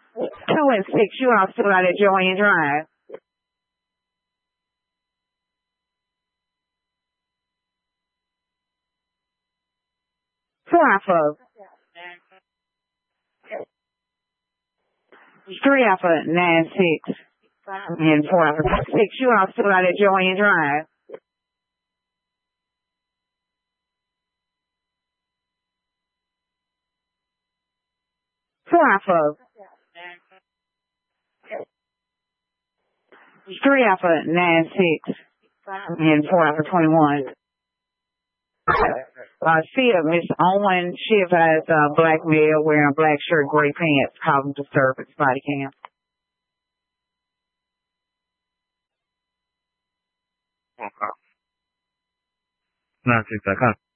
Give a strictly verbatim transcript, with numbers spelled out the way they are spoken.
Two and six, you all still out at Joanne Drive. Four alpha. Three alpha, nine six. And four alpha, six, you all still out at Joanne Drive. Four alpha. Three alpha, nine six. And four alpha, twenty-one. Uh, see if Miss Owen, she has uh, black male wearing black shirt, gray pants, causing disturbance, body cam. Okay. nine six, I